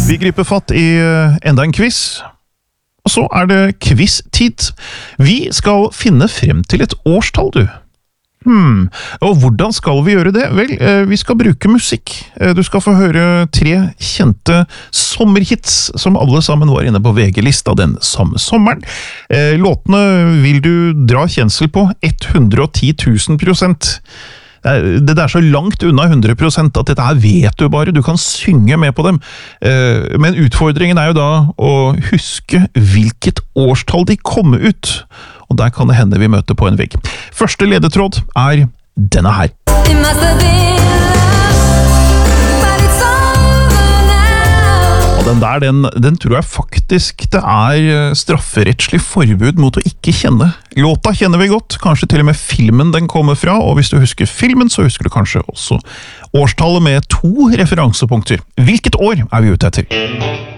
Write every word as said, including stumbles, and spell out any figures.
Vi griper fatt i enda en quiz, og så er det quiz-tid. Vi skal finne frem til et årstall, du. Hmm, og hvordan skal vi gjøre det? Vel, vi skal bruke musikk. Du skal få høre tre kjente sommerhits, som alle sammen var inne på V G-lista den samme sommeren. Låtene vil du dra kjensel på hundre og ti tusen prosent. Det er så langt unna hundre prosent at dette her vet du bare, du kan synge med på dem. Men utfordringen er jo da å huske hvilket årstall de kommer ut, og der kan det hende vi møter på en vegg. Første ledetråd er denne her. Og den der, den, den tror jeg faktisk det er strafferettslig forbud mot å ikke kjenne. Låta kjenner vi godt, kanskje til og med filmen den kommer fra, og hvis du husker filmen, så husker du kanskje også årstallet med to referansepunkter. Hvilket år er vi ute etter?